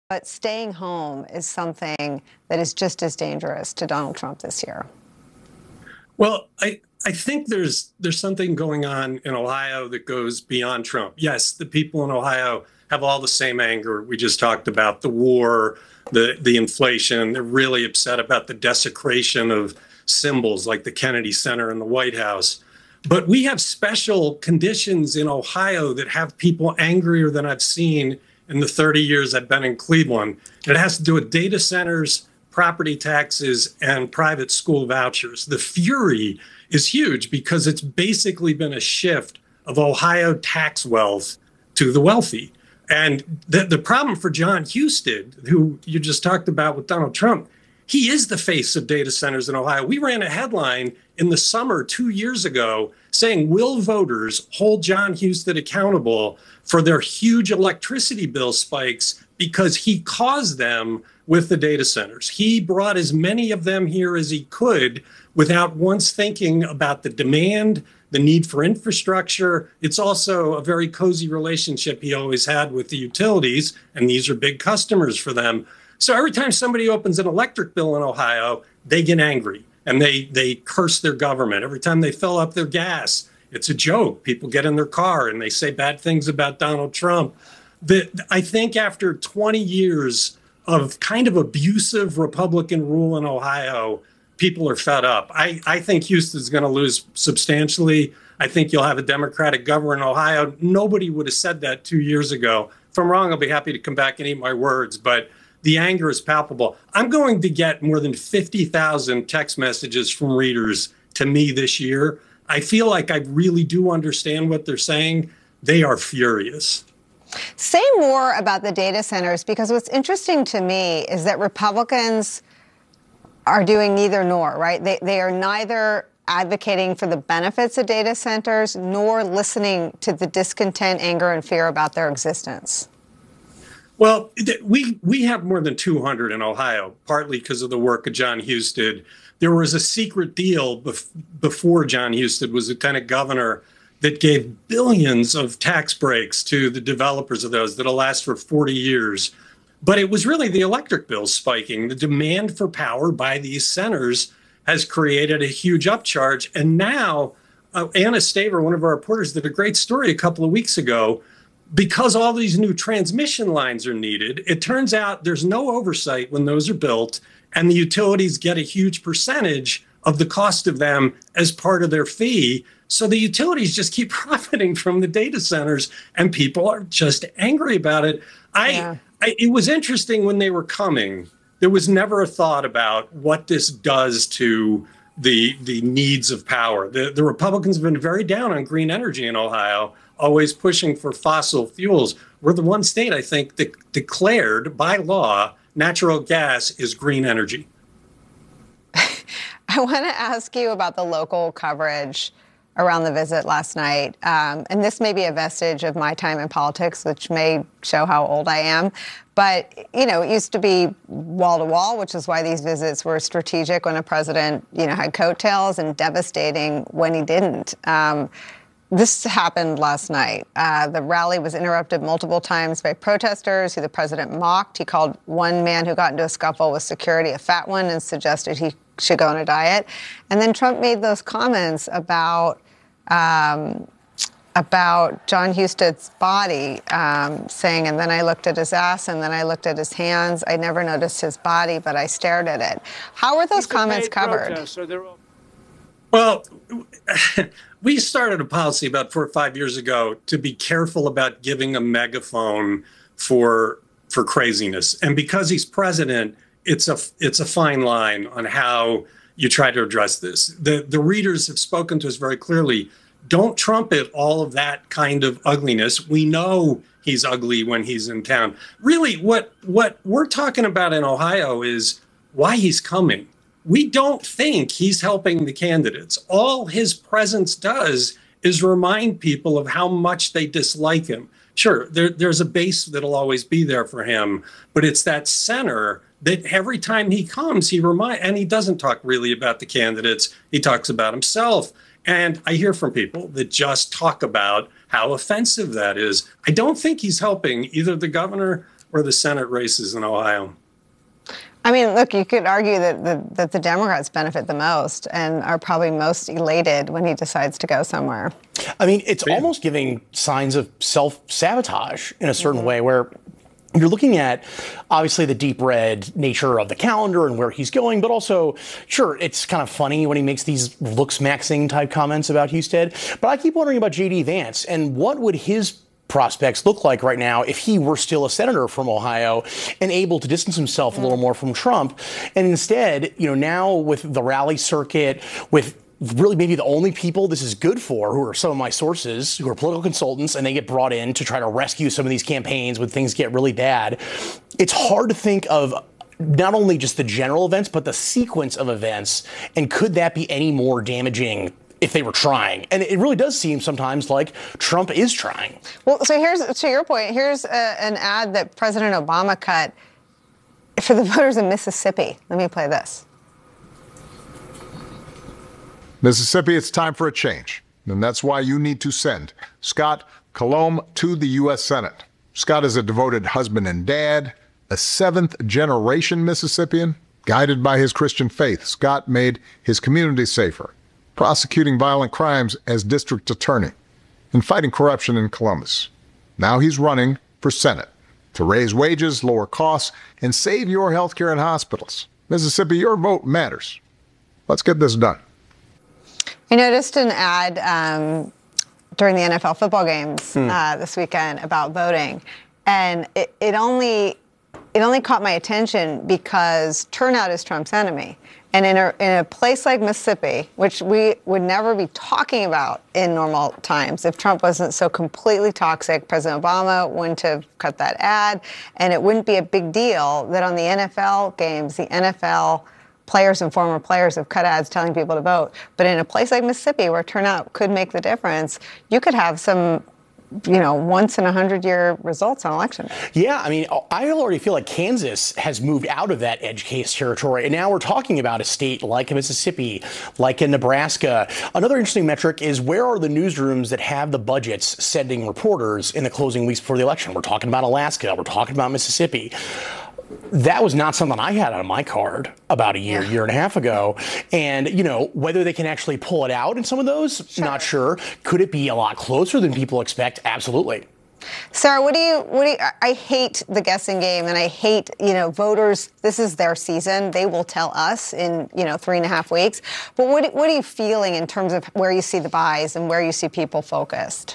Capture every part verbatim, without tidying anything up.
But staying home is something that is just as dangerous to Donald Trump this year. Well, I, I think there's there's something going on in Ohio that goes beyond Trump. Yes, the people in Ohio have all the same anger we just talked about, the war, the, the inflation. They're really upset about the desecration of symbols like the Kennedy Center and the White House. But we have special conditions in Ohio that have people angrier than I've seen in the thirty years I've been in Cleveland. It has to do with data centers, property taxes, and private school vouchers. The fury is huge because it's basically been a shift of Ohio tax wealth to the wealthy. And the, the problem for Jon Husted, who you just talked about with Donald Trump, he is the face of data centers in Ohio. We ran a headline in the summer two years ago saying, will voters hold Jon Husted accountable for their huge electricity bill spikes because he caused them with the data centers? He brought as many of them here as he could without once thinking about the demand, the need for infrastructure. It's also a very cozy relationship he always had with the utilities, and these are big customers for them. So every time somebody opens an electric bill in Ohio, they get angry and they they curse their government. Every time they fill up their gas, it's a joke. People get in their car and they say bad things about Donald Trump. The, I think after twenty years of kind of abusive Republican rule in Ohio, people are fed up. I, I think Houston's going to lose substantially. I think you'll have a Democratic governor in Ohio. Nobody would have said that two years ago. If I'm wrong, I'll be happy to come back and eat my words. But the anger is palpable. I'm going to get more than fifty thousand text messages from readers to me this year. I feel like I really do understand what they're saying. They are furious. Say more about the data centers, because what's interesting to me is that Republicans are doing neither nor, right? They, they are neither advocating for the benefits of data centers nor listening to the discontent, anger, and fear about their existence. Well, we we have more than two hundred in Ohio, partly because of the work of Jon Husted. There was a secret deal bef- before Jon Husted was lieutenant governor that gave billions of tax breaks to the developers of those that'll last for forty years. But it was really the electric bills spiking. The demand for power by these centers has created a huge upcharge. And now, uh, Anna Staver, one of our reporters, did a great story a couple of weeks ago. Because all these new transmission lines are needed, it turns out there's no oversight when those are built, and the utilities get a huge percentage of the cost of them as part of their fee. So the utilities just keep profiting from the data centers, and people are just angry about it. I, yeah. I it was interesting when they were coming. There was never a thought about what this does to the the needs of power. The, the Republicans have been very down on green energy in Ohio, always pushing for fossil fuels. We're the one state, I think, that declared by law natural gas is green energy. I want to ask you about the local coverage around the visit last night. Um, and this may be a vestige of my time in politics, which may show how old I am. But, you know, it used to be wall to wall, which is why these visits were strategic when a president, you know, had coattails, and devastating when he didn't. Um, This happened last night. Uh, the rally was interrupted multiple times by protesters who the president mocked. He called one man who got into a scuffle with security a fat one and suggested he should go on a diet. And then Trump made those comments about um, about Jon Husted's body, um, saying, and then I looked at his ass, and then I looked at his hands. I never noticed his body, but I stared at it. How were those comments covered? Well, we started a policy about four or five years ago to be careful about giving a megaphone for for craziness. And because he's president, it's a it's a fine line on how you try to address this. The the readers have spoken to us very clearly. Don't trumpet all of that kind of ugliness. We know he's ugly when he's in town. Really, what what we're talking about in Ohio is why he's coming. We don't think he's helping the candidates. All his presence does is remind people of how much they dislike him. Sure, there, there's a base that'll always be there for him, but it's that center that every time he comes, he remind, and he doesn't talk really about the candidates. He talks about himself. And I hear from people that just talk about how offensive that is. I don't think he's helping either the governor or the Senate races in Ohio. I mean, look, you could argue that the, that the Democrats benefit the most and are probably most elated when he decides to go somewhere. I mean, it's Yeah. almost giving signs of self-sabotage in a certain mm-hmm. way where you're looking at, obviously, the deep red nature of the calendar and where he's going, but also, sure, it's kind of funny when he makes these looks-maxing type comments about Husted. But I keep wondering about J D Vance and what would his prospects look like right now if he were still a senator from Ohio and able to distance himself a little more from Trump. And instead, you know, now with the rally circuit, with really maybe the only people this is good for, who are some of my sources, who are political consultants, and they get brought in to try to rescue some of these campaigns when things get really bad. It's hard to think of not only just the general events, but the sequence of events. And could that be any more damaging if they were trying? And it really does seem sometimes like Trump is trying. Well, so here's, to your point, here's a, an ad that President Obama cut for the voters in Mississippi. Let me play this. Mississippi, it's time for a change. And that's why you need to send Scott Colomb to the U S Senate. Scott is a devoted husband and dad, a seventh generation Mississippian. Guided by his Christian faith, Scott made his community safer, prosecuting violent crimes as district attorney, and fighting corruption in Columbus. Now he's running for Senate to raise wages, lower costs, and save your health care and hospitals. Mississippi, your vote matters. Let's get this done. I noticed an ad um, during the N F L football games hmm. uh, this weekend about voting, and it, it only it only caught my attention because turnout is Trump's enemy. And in a, in a place like Mississippi, which we would never be talking about in normal times, if Trump wasn't so completely toxic, President Obama wouldn't have cut that ad, and it wouldn't be a big deal that on the N F L games, the N F L players and former players have cut ads telling people to vote. But in a place like Mississippi, where turnout could make the difference, you could have some, you know, once in a hundred year results on election day. Yeah, I mean, I already feel like Kansas has moved out of that edge case territory. And now we're talking about a state like Mississippi, like in Nebraska. Another interesting metric is where are the newsrooms that have the budgets sending reporters in the closing weeks before the election? We're talking about Alaska. We're talking about Mississippi. That was not something I had on my card about a year, yeah. year and a half ago. And, you know, whether they can actually pull it out in some of those, sure. not sure. Could it be a lot closer than people expect? Absolutely. Sarah, what do you, what do you, I hate the guessing game, and I hate, you know, voters, this is their season. They will tell us in, you know, three and a half weeks. But what, what are you feeling in terms of where you see the buys and where you see people focused?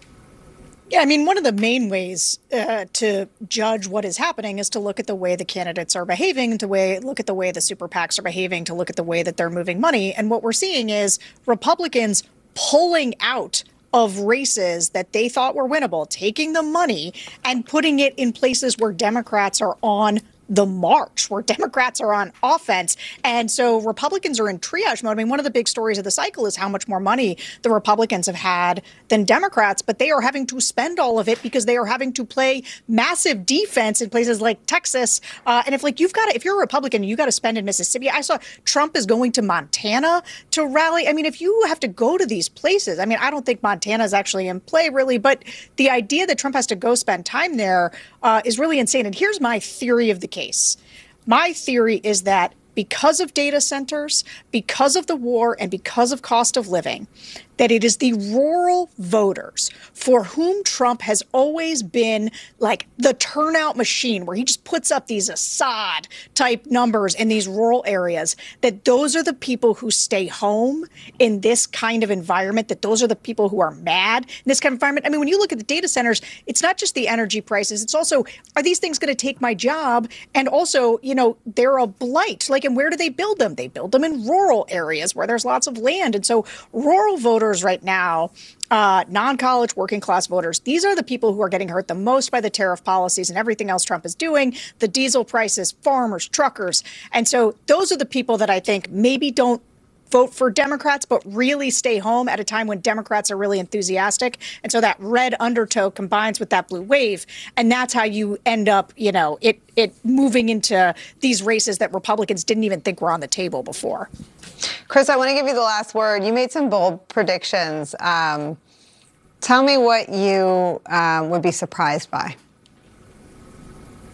Yeah, I mean, one of the main ways uh, to judge what is happening is to look at the way the candidates are behaving, to way, look at the way the super PACs are behaving, to look at the way that they're moving money. And what we're seeing is Republicans pulling out of races that they thought were winnable, taking the money and putting it in places where Democrats are on the march, where Democrats are on offense. And so Republicans are in triage mode. I mean, one of the big stories of the cycle is how much more money the Republicans have had than Democrats, but they are having to spend all of it because they are having to play massive defense in places like Texas. Uh, and if like you've got to, if you're a Republican, you got to spend in Mississippi. I saw Trump is going to Montana to rally. I mean, if you have to go to these places, I mean, I don't think Montana is actually in play really, but the idea that Trump has to go spend time there uh, is really insane. And here's my theory of the case. My theory is that because of data centers, because of the war, and because of cost of living, that it is the rural voters for whom Trump has always been like the turnout machine, where he just puts up these Assad type numbers in these rural areas, that those are the people who stay home in this kind of environment, that those are the people who are mad in this kind of environment. I mean, when you look at the data centers, it's not just the energy prices. It's also, are these things going to take my job? And also, you know, they're a blight. Like, and where do they build them? They build them in rural areas where there's lots of land. And so rural voters right now, uh, non-college working class voters, these are the people who are getting hurt the most by the tariff policies and everything else Trump is doing, the diesel prices, farmers, truckers. And so those are the people that I think maybe don't vote for Democrats, but really stay home at a time when Democrats are really enthusiastic. And so that red undertow combines with that blue wave. And that's how you end up, you know, it, it moving into these races that Republicans didn't even think were on the table before. Chris, I want to give you the last word. You made some bold predictions. Um, tell me what you um, would be surprised by.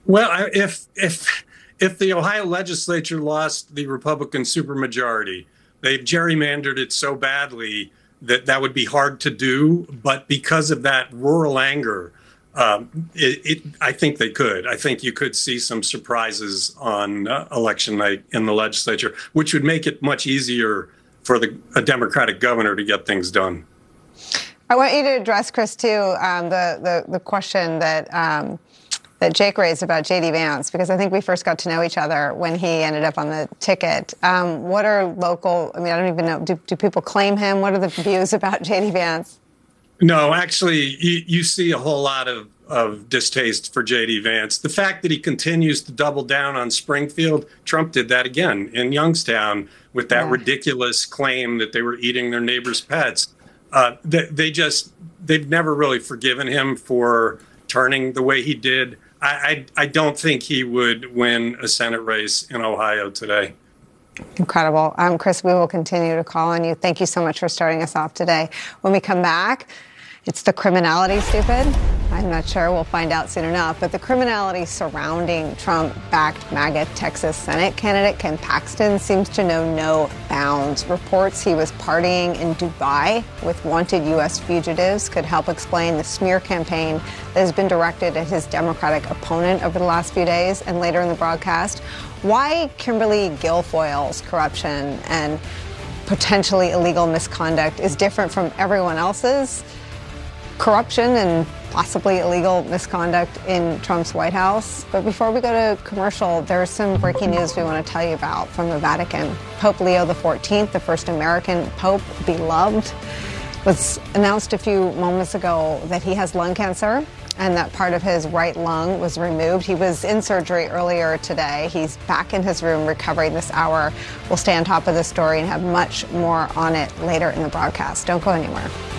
Well, I- if if if the Ohio legislature lost the Republican supermajority, they've gerrymandered it so badly that that would be hard to do. But because of that rural anger, um, it, it, I think they could. I think you could see some surprises on uh, election night in the legislature, which would make it much easier for the a Democratic governor to get things done. I want you to address, Chris, too, um, the, the the question that. Um, that Jake raised about J D Vance, because I think we first got to know each other when he ended up on the ticket. Um, what are local, I mean, I don't even know, do, do people claim him? What are the views about J D Vance? No, actually, you, you see a whole lot of, of distaste for J D Vance. The fact that he continues to double down on Springfield, Trump did that again in Youngstown with that yeah. ridiculous claim that they were eating their neighbors' pets. Uh, they, they just, they've never really forgiven him for turning the way he did. I, I, I don't think he would win a Senate race in Ohio today. Incredible. Um, Chris, we will continue to call on you. Thank you so much for starting us off today. When we come back, it's the criminality, stupid. I'm not sure. We'll find out soon enough. But the criminality surrounding Trump-backed MAGA Texas Senate candidate Ken Paxton seems to know no bounds. Reports he was partying in Dubai with wanted U S fugitives could help explain the smear campaign that has been directed at his Democratic opponent over the last few days. And later in the broadcast, why Kimberly Guilfoyle's corruption and potentially illegal misconduct is different from everyone else's corruption and possibly illegal misconduct in Trump's White House. But before we go to commercial, there's some breaking news we want to tell you about from the Vatican. Pope Leo the fourteenth, the first American pope, beloved, was announced a few moments ago that he has lung cancer and that part of his right lung was removed. He was in surgery earlier today. He's back in his room recovering this hour. We'll stay on top of the story and have much more on it later in the broadcast. Don't go anywhere.